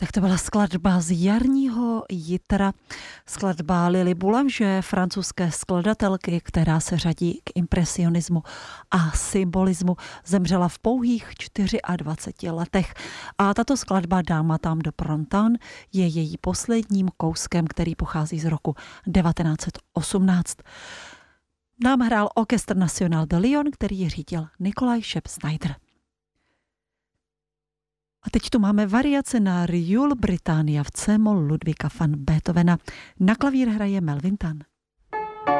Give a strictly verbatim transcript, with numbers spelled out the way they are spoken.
Tak to byla skladba z Jarního jitra, skladba Lily Boulanger, francouzské skladatelky, která se řadí k impresionismu a symbolismu. Zemřela v pouhých dvaceti čtyřech letech a tato skladba Dama tam de Printemps je její posledním kouskem, který pochází z roku devatenáct set osmnáct. Nám hrál Orchestre National de Lyon, který řídil Nikolaj Šep-Snyder. A teď tu máme variace na Riul Britannia v C-moll Ludvíka van Beethovena. Na klavír hraje Melvin Tan.